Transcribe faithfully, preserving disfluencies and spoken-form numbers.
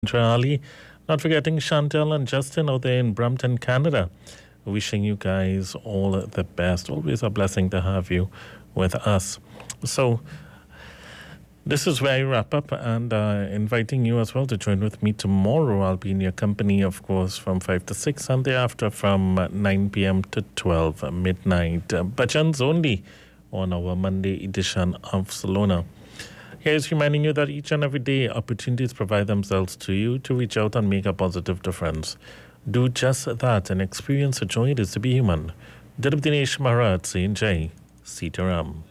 Ali. Not forgetting Chantel and Justin out there in Brampton, Canada. Wishing you guys all the best. Always a blessing to have you with us. So, this is where I wrap up, and uh, inviting you as well to join with me tomorrow. I'll be in your company, of course, from five to six, and thereafter from nine p.m. to twelve midnight. Uh, Bhajans only on our Monday edition of Salona. Here's reminding you that each and every day opportunities provide themselves to you to reach out and make a positive difference. Do just that and experience the joy it is to be human. Dilip Dinesh Maharaj saying Jai Sitaram.